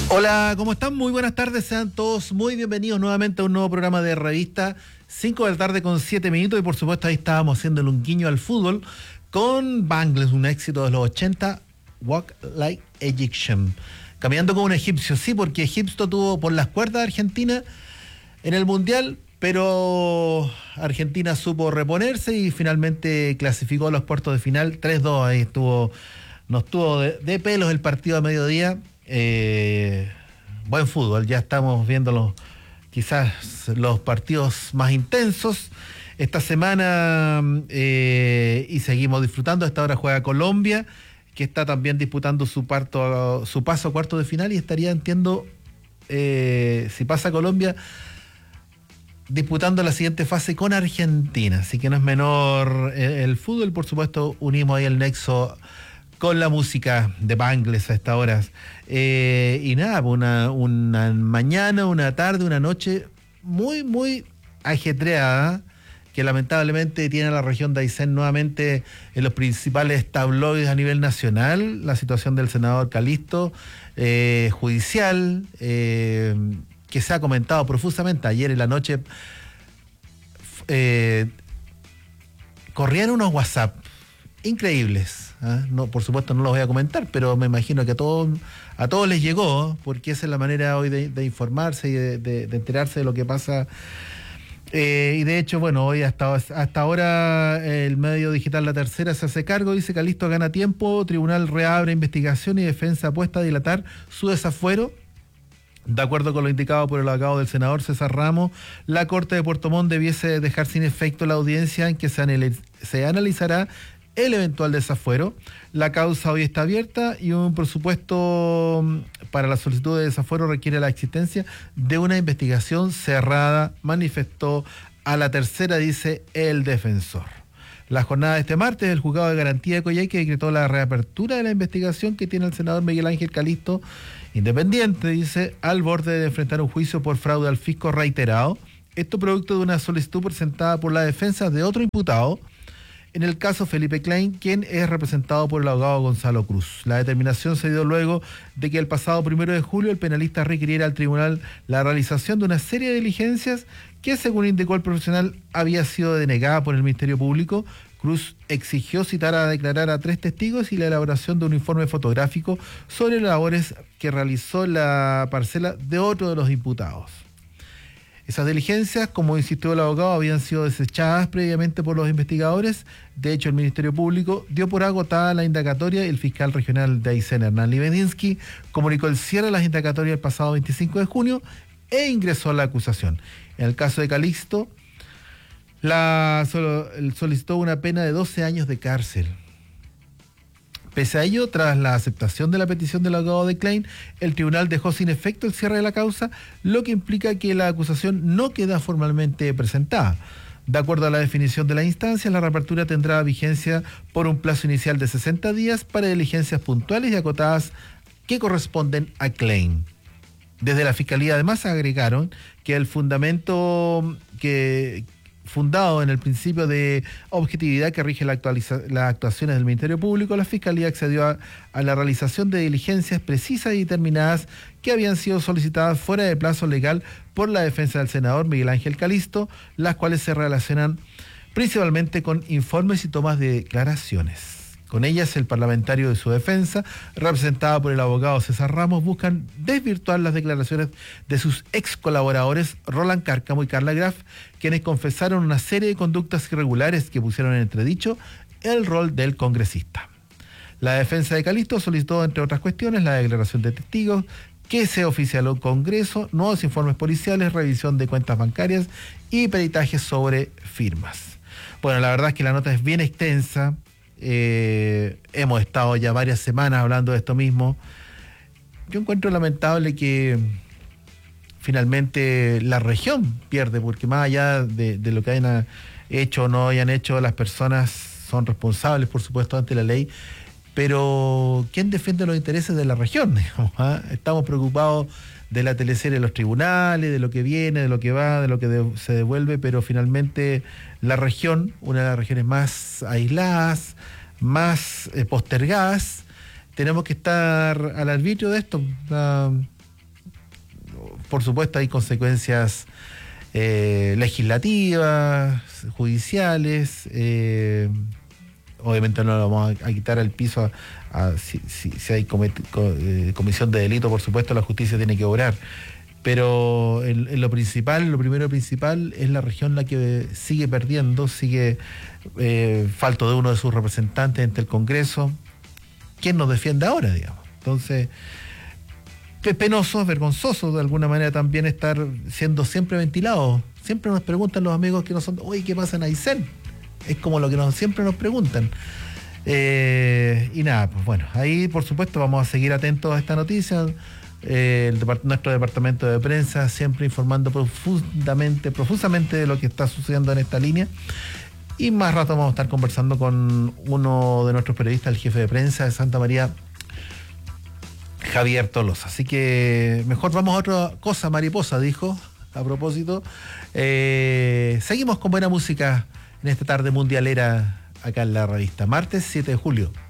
Hola, ¿cómo están? Muy buenas tardes, sean todos muy bienvenidos nuevamente a un nuevo programa de revista 5 de la tarde con 7 minutos y por supuesto ahí estábamos haciendo un guiño al fútbol con Bangles, un éxito de los 80, Walk Like Egyptian. Caminando como un egipcio, sí, porque Egipto tuvo por las cuerdas a Argentina en el Mundial, pero Argentina supo reponerse y finalmente clasificó a los cuartos de final 3-2, ahí nos tuvo de pelos el partido a mediodía. Buen fútbol, ya estamos viendo quizás los partidos más intensos esta semana y seguimos disfrutando. A esta hora juega Colombia, que está también disputando su paso a cuarto de final y estaría, entiendo, si pasa Colombia, disputando la siguiente fase con Argentina, así que no es menor el fútbol. Por supuesto, unimos ahí el nexo con la música de Bangles a estas horas. Y nada, una mañana, una tarde, una noche muy, muy ajetreada, que lamentablemente tiene a la región de Aysén nuevamente en los principales tabloides a nivel nacional. La situación del senador Calisto, judicial, que se ha comentado profusamente. Ayer en la noche corrían unos WhatsApp increíbles. No, por supuesto no los voy a comentar, pero me imagino que a todos les llegó, porque esa es la manera hoy de informarse y de enterarse de lo que pasa. Y de hecho, bueno, hoy hasta ahora el medio digital La Tercera se hace cargo, dice: Calisto gana tiempo, tribunal reabre investigación y defensa apuesta a dilatar su desafuero. De acuerdo con lo indicado por el abogado del senador César Ramos, la Corte de Puerto Montt debiese dejar sin efecto la audiencia en que se analizará el eventual desafuero. La causa hoy está abierta y un presupuesto para la solicitud de desafuero requiere la existencia de una investigación cerrada, manifestó a La Tercera, dice el defensor. La jornada de este martes, el juzgado de garantía de Coyhaique decretó la reapertura de la investigación que tiene el senador Miguel Ángel Calisto, independiente, dice, al borde de enfrentar un juicio por fraude al fisco reiterado. Esto producto de una solicitud presentada por la defensa de otro imputado, en el caso Felipe Klein, quien es representado por el abogado Gonzalo Cruz. La determinación se dio luego de que el pasado 1 de julio el penalista requiriera al tribunal la realización de una serie de diligencias que, según indicó el profesional, había sido denegada por el Ministerio Público. Cruz exigió citar a declarar a 3 testigos y la elaboración de un informe fotográfico sobre las labores que realizó la parcela de otro de los imputados. Esas diligencias, como insistió el abogado, habían sido desechadas previamente por los investigadores. De hecho, el Ministerio Público dio por agotada la indagatoria y el fiscal regional de Aysén, Hernán Libedinsky, comunicó el cierre de las indagatorias el pasado 25 de junio e ingresó la acusación. En el caso de Calixto, solicitó una pena de 12 años de cárcel. Pese a ello, tras la aceptación de la petición del abogado de Klein, el tribunal dejó sin efecto el cierre de la causa, lo que implica que la acusación no queda formalmente presentada. De acuerdo a la definición de la instancia, la reapertura tendrá vigencia por un plazo inicial de 60 días para diligencias puntuales y acotadas que corresponden a Klein. Desde la Fiscalía además agregaron que el fundamento fundado en el principio de objetividad que rige las actuaciones del Ministerio Público, la Fiscalía accedió a la realización de diligencias precisas y determinadas que habían sido solicitadas fuera de plazo legal por la defensa del senador Miguel Ángel Calisto, las cuales se relacionan principalmente con informes y tomas de declaraciones. Con ellas, el parlamentario de su defensa, representado por el abogado César Ramos, buscan desvirtuar las declaraciones de sus ex colaboradores Roland Cárcamo y Carla Graf, quienes confesaron una serie de conductas irregulares que pusieron en entredicho el rol del congresista. La defensa de Calisto solicitó, entre otras cuestiones, la declaración de testigos, que se oficialó en Congreso, nuevos informes policiales, revisión de cuentas bancarias y peritajes sobre firmas. Bueno, la verdad es que la nota es bien extensa. Hemos estado ya varias semanas hablando de esto mismo. Yo encuentro lamentable que finalmente la región pierde, porque más allá de lo que hayan hecho o no hayan hecho, las personas son responsables, por supuesto, ante la ley, pero ¿quién defiende los intereses de la región? Digamos, Estamos preocupados de la teleserie de los tribunales, de lo que viene, de lo que va, de lo que se devuelve, pero finalmente la región, una de las regiones más aisladas, más postergadas, tenemos que estar al arbitrio de esto. por supuesto hay consecuencias legislativas, judiciales. Obviamente no le vamos a quitar el piso si hay comisión de delito, por supuesto la justicia tiene que obrar. Pero en lo primero principal es la región la que sigue perdiendo, sigue falto de uno de sus representantes ante el Congreso. ¿Quién nos defiende ahora, digamos? Entonces, penoso, vergonzoso de alguna manera también estar siendo siempre ventilado. Siempre nos preguntan los amigos que no son, oye, ¿qué pasa en Aysén? Es como lo que siempre nos preguntan. Y nada, pues bueno, ahí por supuesto vamos a seguir atentos a esta noticia. Nuestro departamento de prensa siempre informando profusamente de lo que está sucediendo en esta línea. Y más rato vamos a estar conversando con uno de nuestros periodistas, el jefe de prensa de Santa María, Javier Tolosa. Así que mejor vamos a otra cosa, mariposa, dijo, a propósito. Seguimos con buena música en esta tarde mundialera acá en la revista. Martes 7 de julio.